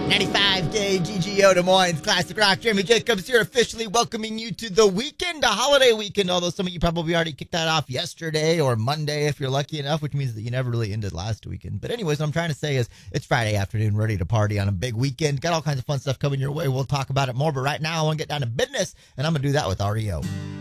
95 KGGO Des Moines Classic Rock. Jeremy Jacobs here, officially welcoming you to the weekend, a holiday weekend, although some of you probably already kicked that off yesterday or Monday if you're lucky enough, which means that you never really ended last weekend. But anyways, what I'm trying to say is it's Friday afternoon, ready to party on a big weekend. Got all kinds of fun stuff coming your way. We'll talk about it more, but right now I want to get down to business, and I'm going to do that with REO.